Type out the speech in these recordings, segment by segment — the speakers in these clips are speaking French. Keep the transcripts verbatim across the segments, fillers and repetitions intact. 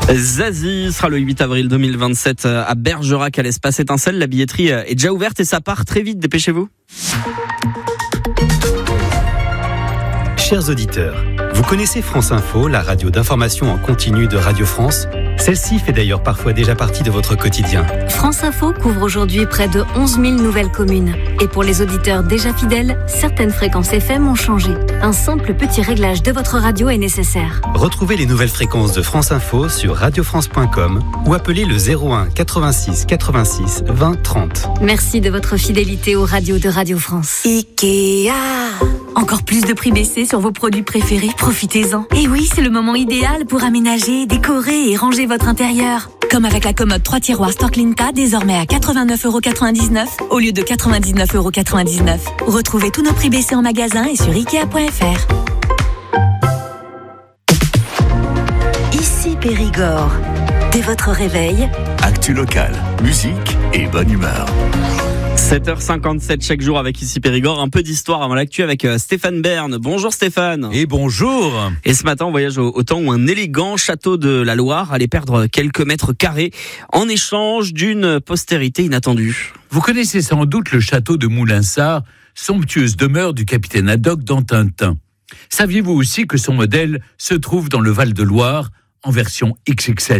Zazie sera le huit avril deux mille vingt-sept à Bergerac à l'Espace Étincelle. La billetterie est déjà ouverte et ça part très vite, dépêchez-vous. Chers auditeurs, vous connaissez France Info, la radio d'information en continu de Radio France ? Celle-ci fait d'ailleurs parfois déjà partie de votre quotidien. France Info couvre aujourd'hui près de onze mille nouvelles communes. Et pour les auditeurs déjà fidèles, certaines fréquences F M ont changé. Un simple petit réglage de votre radio est nécessaire. Retrouvez les nouvelles fréquences de France Info sur radio france point com ou appelez le zéro un quatre-vingt-six quatre-vingt-six vingt trente. Merci de votre fidélité aux radios de Radio France. Ikea. Encore plus de prix baissés sur vos produits préférés, profitez-en. Et oui, c'est le moment idéal pour aménager, décorer et ranger votre intérieur. Comme avec la commode trois tiroirs Storklinta, désormais à quatre-vingt-neuf euros quatre-vingt-dix-neuf au lieu de quatre-vingt-dix-neuf euros quatre-vingt-dix-neuf. Retrouvez tous nos prix baissés en magasin et sur ikea point f r. Ici Périgord. Dès votre réveil, actu local, musique et bonne humeur. sept heures cinquante-sept chaque jour avec Ici Périgord. Un peu d'histoire avant l'actu avec Stéphane Bern. Bonjour Stéphane. Et bonjour. Et ce matin, on voyage au, au temps où un élégant château de la Loire allait perdre quelques mètres carrés en échange d'une postérité inattendue. Vous connaissez sans doute le château de Moulinsart, somptueuse demeure du capitaine Haddock dans Tintin. Saviez-vous aussi que son modèle se trouve dans le Val-de-Loire en version X X L ?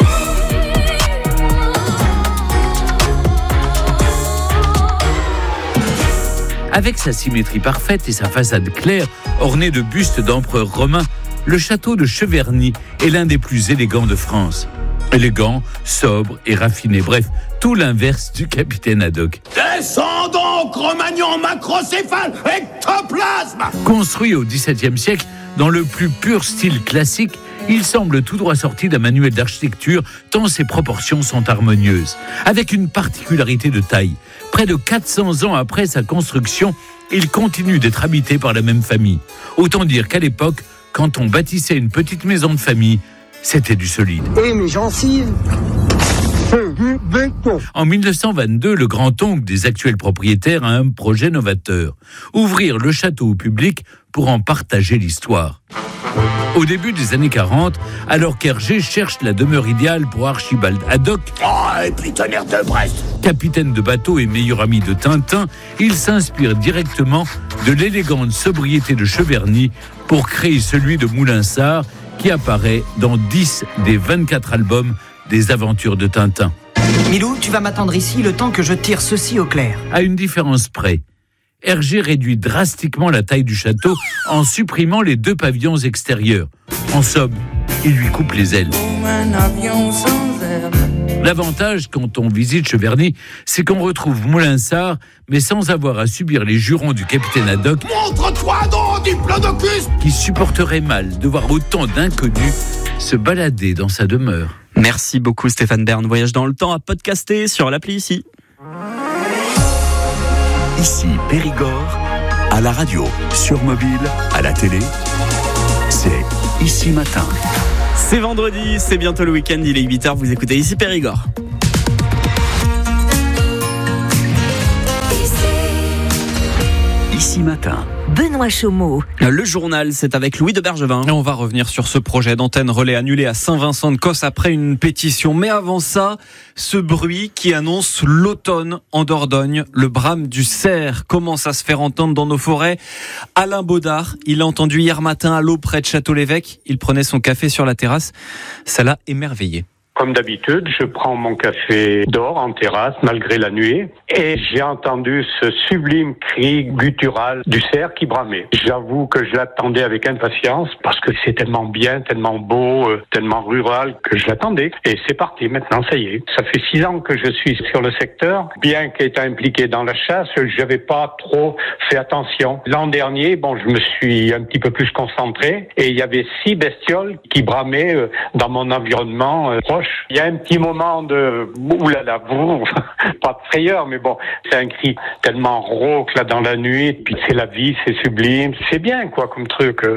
Avec sa symétrie parfaite et sa façade claire, ornée de bustes d'empereurs romains, le château de Cheverny est l'un des plus élégants de France. Élégant, sobre et raffiné, bref, tout l'inverse du capitaine Haddock. Descends donc, Cro-Magnon macrocéphale, ectoplasme ! Construit au dix-septième siècle, dans le plus pur style classique, il semble tout droit sorti d'un manuel d'architecture tant ses proportions sont harmonieuses. Avec une particularité de taille, près de quatre cents ans après sa construction, il continue d'être habité par la même famille. Autant dire qu'à l'époque, quand on bâtissait une petite maison de famille, c'était du solide. Et mes gencives, c'est du béton. En dix-neuf cent vingt-deux, le grand-oncle des actuels propriétaires a un projet novateur. Ouvrir le château au public pour en partager l'histoire. Au début des années quarante, alors qu'Hergé cherche la demeure idéale pour Archibald Haddock, oh, et puis tonnerre de Brest, capitaine de bateau et meilleur ami de Tintin, il s'inspire directement de l'élégante sobriété de Cheverny pour créer celui de Moulinsart qui apparaît dans dix des vingt-quatre albums des aventures de Tintin. Milou, tu vas m'attendre ici le temps que je tire ceci au clair. À une différence près. Hergé réduit drastiquement la taille du château en supprimant les deux pavillons extérieurs. En somme, il lui coupe les ailes. L'avantage quand on visite Cheverny, c'est qu'on retrouve Moulinsart, mais sans avoir à subir les jurons du capitaine Haddock. Montre-toi donc, diplodocus ! Qui supporterait mal de voir autant d'inconnus se balader dans sa demeure. Merci beaucoup Stéphane Bern. Voyage dans le temps à podcaster sur l'appli Ici. Ici Périgord, à la radio, sur mobile, à la télé, c'est Ici Matin. C'est vendredi, c'est bientôt le week-end, il est huit heures, vous écoutez Ici Périgord. Ici Matin. Benoît Chaumeau. Le journal, c'est avec Louis de Bergevin. Et on va revenir sur ce projet d'antenne relais annulé à Saint-Vincent-de-Cosse après une pétition. Mais avant ça, ce bruit qui annonce l'automne en Dordogne. Le brame du cerf commence à se faire entendre dans nos forêts. Alain Baudard, il l'a entendu hier matin à l'eau près de Château-l'Évêque. Il prenait son café sur la terrasse. Ça l'a émerveillé. Comme d'habitude, je prends mon café dehors en terrasse malgré la nuée et j'ai entendu ce sublime cri guttural du cerf qui bramait. J'avoue que je l'attendais avec impatience parce que c'est tellement bien, tellement beau, euh, tellement rural que je l'attendais. Et c'est parti maintenant, ça y est. Ça fait six ans que je suis sur le secteur. Bien qu'étant impliqué dans la chasse, j'avais pas trop fait attention. L'an dernier, bon, je me suis un petit peu plus concentré et il y avait six bestioles qui bramaient euh, dans mon environnement euh, proche. Il y a un petit moment de oulala, pas de frayeur, mais bon, c'est un cri tellement rauque là dans la nuit. Puis c'est la vie, c'est sublime, c'est bien quoi comme truc.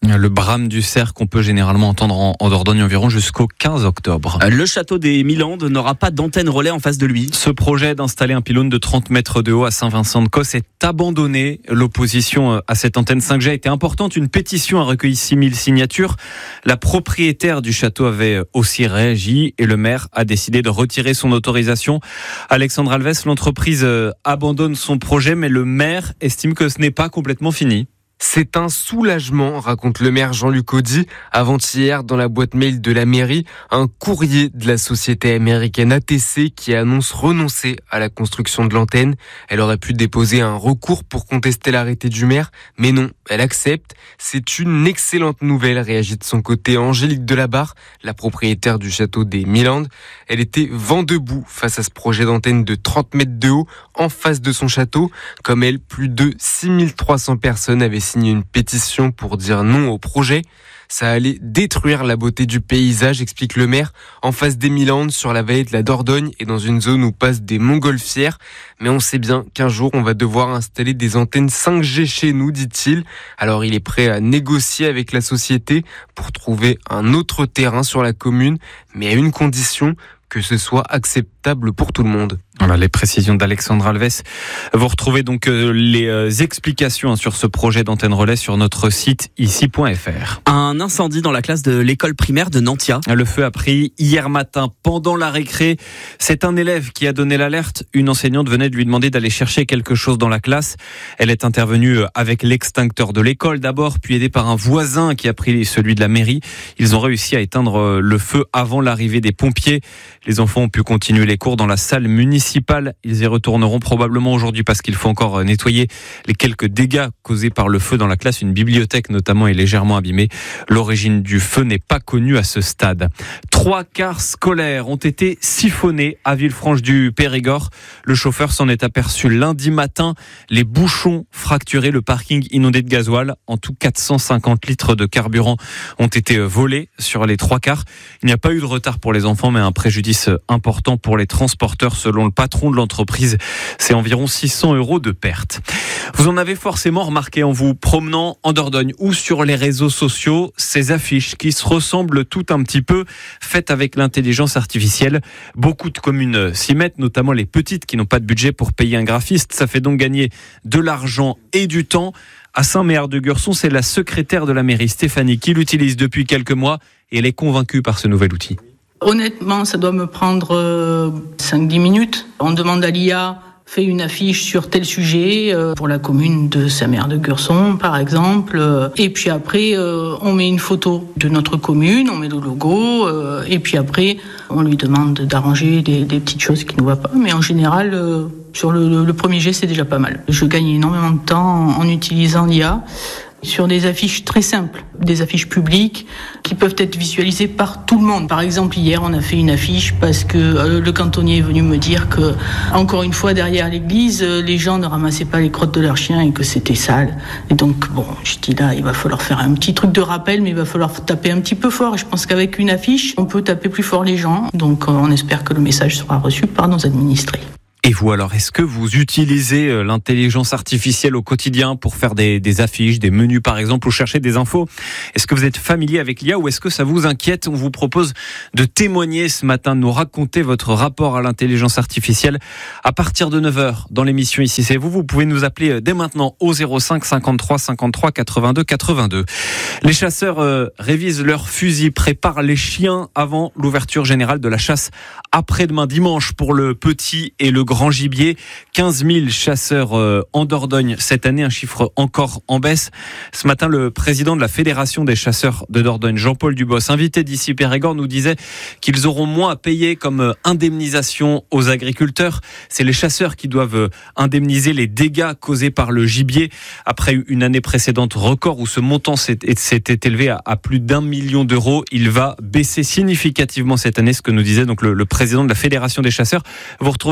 Le brame du cerf qu'on peut généralement entendre en, en Dordogne environ jusqu'au quinze octobre. Le château des Mille-Landes n'aura pas d'antenne relais en face de lui. Ce projet d'installer un pylône de trente mètres de haut à Saint-Vincent-de-Causse est abandonné. L'opposition à cette antenne cinq G a été importante. Une pétition a recueilli six mille signatures. La propriétaire du château avait aussi réagi et le maire a décidé de retirer son autorisation. Alexandre Alves, l'entreprise abandonne son projet, mais le maire estime que ce n'est pas complètement fini. C'est un soulagement, raconte le maire Jean-Luc Audy. Avant-hier, dans la boîte mail de la mairie, un courrier de la société américaine A T C qui annonce renoncer à la construction de l'antenne. Elle aurait pu déposer un recours pour contester l'arrêté du maire, mais non, elle accepte. C'est une excellente nouvelle, réagit de son côté Angélique Delabarre, la propriétaire du château des Mille-Landes. Elle était vent debout face à ce projet d'antenne de trente mètres de haut en face de son château. Comme elle, plus de six mille trois cents personnes avaient signé une pétition pour dire non au projet. Ça allait détruire la beauté du paysage, explique le maire, en face des Mille-Landes, sur la vallée de la Dordogne et dans une zone où passent des montgolfières. Mais on sait bien qu'un jour, on va devoir installer des antennes cinq G chez nous, dit-il. Alors il est prêt à négocier avec la société pour trouver un autre terrain sur la commune, mais à une condition, que ce soit acceptable pour tout le monde. Voilà les précisions d'Alexandre Alves. Vous retrouvez donc euh, les euh, explications hein, sur ce projet d'antenne relais sur notre site ici point f r. Un incendie dans la classe de l'école primaire de Nantia. Le feu a pris hier matin pendant la récré. C'est un élève qui a donné l'alerte. Une enseignante venait de lui demander d'aller chercher quelque chose dans la classe. Elle est intervenue avec l'extincteur de l'école d'abord, puis aidée par un voisin qui a pris celui de la mairie. Ils ont réussi à éteindre le feu avant l'arrivée des pompiers. Les enfants ont pu continuer les cours dans la salle municipale. Ils y retourneront probablement aujourd'hui parce qu'il faut encore nettoyer les quelques dégâts causés par le feu dans la classe. Une bibliothèque notamment est légèrement abîmée. L'origine du feu n'est pas connue à ce stade. Trois cars scolaires ont été siphonnés à Villefranche-du-Périgord. Le chauffeur s'en est aperçu lundi matin. Les bouchons fracturés, le parking inondé de gasoil. En tout, quatre cent cinquante litres de carburant ont été volés sur les trois cars. Il n'y a pas eu de retard pour les enfants, mais un préjudice important pour les transporteurs. Selon le patron de l'entreprise, c'est environ six cents euros de perte. Vous en avez forcément remarqué en vous promenant en Dordogne ou sur les réseaux sociaux, ces affiches qui se ressemblent tout un petit peu, faites avec l'intelligence artificielle. Beaucoup de communes s'y mettent, notamment les petites qui n'ont pas de budget pour payer un graphiste. Ça fait donc gagner de l'argent et du temps. À Saint-Méard-de-Gurson, c'est la secrétaire de la mairie, Stéphanie, qui l'utilise depuis quelques mois et elle est convaincue par ce nouvel outil. Honnêtement, ça doit me prendre cinq à dix minutes. On demande à l'I A, fait une affiche sur tel sujet, euh, pour la commune de Saint-Méard-de-Gurson, par exemple. Euh, et puis après, euh, on met une photo de notre commune, on met le logo, euh, et puis après, on lui demande d'arranger des, des petites choses qui ne vont pas. Mais en général, euh, sur le, le, le premier jet, c'est déjà pas mal. Je gagne énormément de temps en, en utilisant l'I A. Sur des affiches très simples, des affiches publiques qui peuvent être visualisées par tout le monde. Par exemple, hier, on a fait une affiche parce que euh, le cantonnier est venu me dire que, encore une fois, derrière l'église, euh, les gens ne ramassaient pas les crottes de leurs chiens et que c'était sale. Et donc, bon, je dis là, il va falloir faire un petit truc de rappel, mais il va falloir taper un petit peu fort. Et je pense qu'avec une affiche, on peut taper plus fort les gens. Donc, euh, on espère que le message sera reçu par nos administrés. Et vous alors, est-ce que vous utilisez l'intelligence artificielle au quotidien pour faire des, des affiches, des menus par exemple, ou chercher des infos? Est-ce que vous êtes familier avec l'I A ou est-ce que ça vous inquiète? On vous propose de témoigner ce matin, de nous raconter votre rapport à l'intelligence artificielle à partir de neuf heures dans l'émission Ici c'est vous. Vous pouvez nous appeler dès maintenant au zéro cinq cinquante-trois cinquante-trois quatre-vingt-deux quatre-vingt-deux. Les chasseurs euh, révisent leurs fusils, préparent les chiens avant l'ouverture générale de la chasse après-demain dimanche pour le petit et le grand grand gibier. quinze mille chasseurs euh, en Dordogne cette année, un chiffre encore en baisse. Ce matin, le président de la Fédération des chasseurs de Dordogne, Jean-Paul Dubos, invité d'ici Périgord, nous disait qu'ils auront moins à payer comme indemnisation aux agriculteurs. C'est les chasseurs qui doivent indemniser les dégâts causés par le gibier après une année précédente record où ce montant s'était élevé à, à plus d'un million d'euros. Il va baisser significativement cette année, ce que nous disait donc le, le président de la Fédération des chasseurs. Vous retrouvez son interview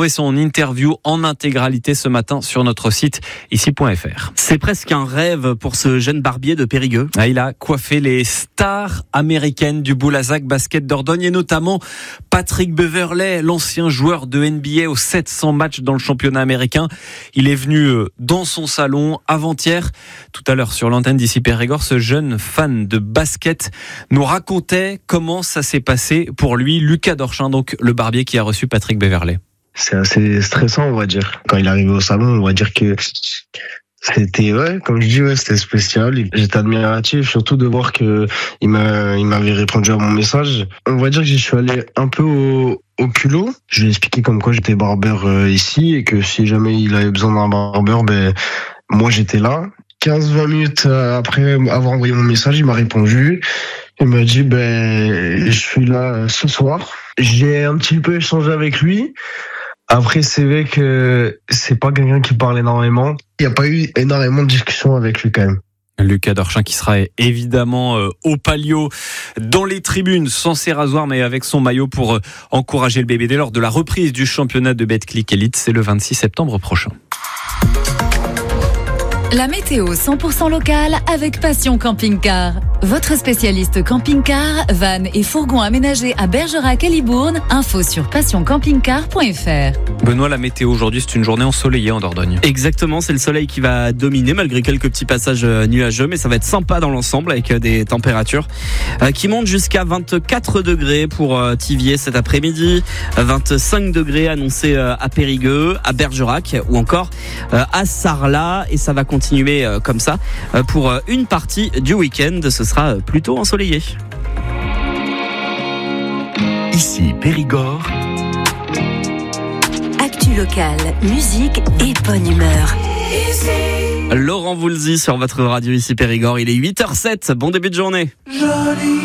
interview en intégralité ce matin sur notre site ici point f r. C'est presque un rêve pour ce jeune barbier de Périgueux. Ah, il a coiffé les stars américaines du Boulazac Basket Dordogne et notamment Patrick Beverley, l'ancien joueur de N B A aux sept cents matchs dans le championnat américain. Il est venu dans son salon avant-hier. Tout à l'heure sur l'antenne d'ici Périgord, ce jeune fan de basket nous racontait comment ça s'est passé pour lui. Lucas Dorchin, donc le barbier qui a reçu Patrick Beverley. C'est assez stressant, on va dire. Quand il est arrivé au salon, on va dire que c'était, ouais, comme je dis, ouais, c'était spécial. J'étais admiratif, surtout de voir que il m'a, il m'avait répondu à mon message. On va dire que j'y suis allé un peu au, au culot. Je lui ai expliqué comme quoi j'étais barbeur euh, ici et que si jamais il avait besoin d'un barbeur, ben, moi j'étais là. quinze vingt minutes après avoir envoyé mon message, il m'a répondu. Il m'a dit, ben, je suis là ce soir. J'ai un petit peu échangé avec lui. Après, c'est vrai que c'est pas quelqu'un qui parle énormément. Il n'y a pas eu énormément de discussions avec lui quand même. Lucas Dorchin qui sera évidemment euh, au palio dans les tribunes sans ses rasoirs mais avec son maillot pour euh, encourager le B B D lors de la reprise du championnat de Betclic Elite. C'est le vingt-six septembre prochain. La météo cent pour cent locale avec Passion Camping Car. Votre spécialiste camping-car, van et fourgon aménagés à Bergerac et Libourne. Info sur passion camping car point f r. Benoît, la météo aujourd'hui, c'est une journée ensoleillée en Dordogne. Exactement, c'est le soleil qui va dominer malgré quelques petits passages nuageux, mais ça va être sympa dans l'ensemble avec des températures qui montent jusqu'à vingt-quatre degrés pour Thiviers cet après-midi, vingt-cinq degrés annoncés à Périgueux, à Bergerac ou encore à Sarlat, et ça va continuer comme ça pour une partie du week-end. Ce sera plutôt ensoleillé. Ici Périgord. Actu locale, musique et bonne humeur. Laurent Voulzy sur votre radio ici Périgord. Il est huit heures zéro sept. Bon début de journée. Joli.